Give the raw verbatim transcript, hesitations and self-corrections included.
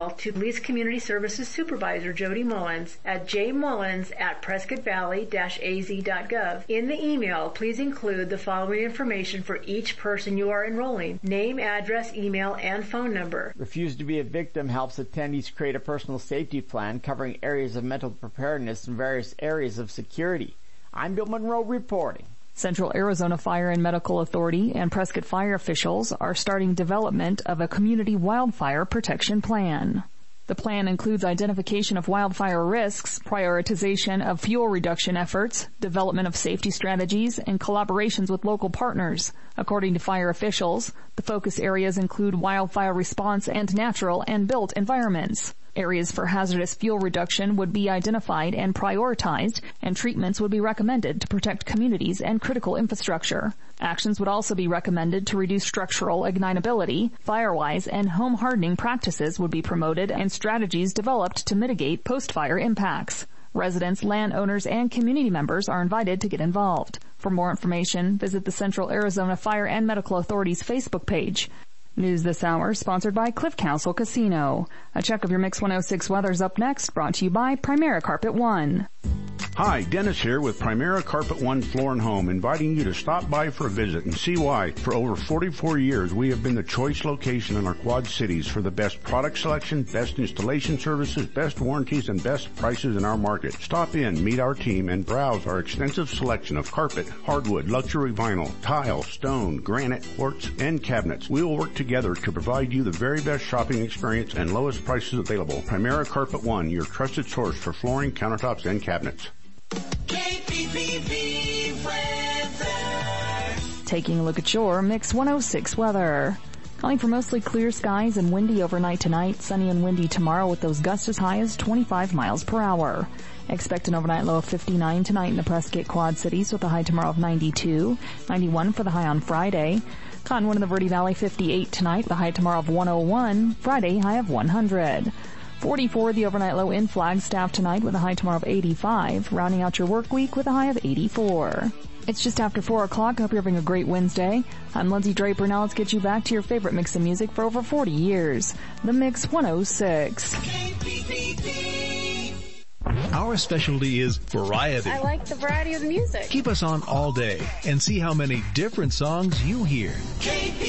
to Police Community Services Supervisor Jody Mullins at j mullins at prescott valley dash a z dot gov. In the email, please include the following information for each person you are enrolling: name, address, email, and phone number. Refuse to be a Victim helps attendees create a personal safety plan covering areas of mental preparedness and various areas of security. I'm Bill Monroe reporting. Central Arizona Fire and Medical Authority and Prescott Fire officials are starting development of a community wildfire protection plan. The plan includes identification of wildfire risks, prioritization of fuel reduction efforts, development of safety strategies, and collaborations with local partners. According to fire officials, the focus areas include wildfire response and natural and built environments. Areas for hazardous fuel reduction would be identified and prioritized, and treatments would be recommended to protect communities and critical infrastructure. Actions would also be recommended to reduce structural ignitability. Firewise and home hardening practices would be promoted and strategies developed to mitigate post-fire impacts. Residents, landowners, and community members are invited to get involved. For more information, visit the Central Arizona Fire and Medical Authority's Facebook page. News this hour sponsored by Cliff Council Casino. A check of your Mix one oh six weather's up next, brought to you by Primera Carpet One. Hi, Dennis here with Primera Carpet One Floor and Home, inviting you to stop by for a visit and see why. For over forty-four years, we have been the choice location in our Quad Cities for the best product selection, best installation services, best warranties, and best prices in our market. Stop in, meet our team, and browse our extensive selection of carpet, hardwood, luxury vinyl, tile, stone, granite, quartz, and cabinets. We will work together to provide you the very best shopping experience and lowest prices available. Primera Carpet One, your trusted source for flooring, countertops, and cabinets. K P P B weather. Taking a look at your Mix one oh six weather. Calling for mostly clear skies and windy overnight tonight. Sunny and windy tomorrow with those gusts as high as twenty-five miles per hour. Expect an overnight low of fifty-nine tonight in the Prescott Quad Cities with a high tomorrow of ninety-two. ninety-one for the high on Friday. Cottonwood in the Verde Valley fifty-eight tonight, the high tomorrow of one oh one. Friday high of one hundred. forty-four the overnight low in Flagstaff tonight with a high tomorrow of eighty-five. Rounding out your work week with a high of eighty-four. It's just after four o'clock. I hope you're having a great Wednesday. I'm Lindsay Draper. Now let's get you back to your favorite mix of music for over forty years. The Mix one oh six. K P P B. Our specialty is variety. I like the variety of the music. Keep us on all day and see how many different songs you hear. K P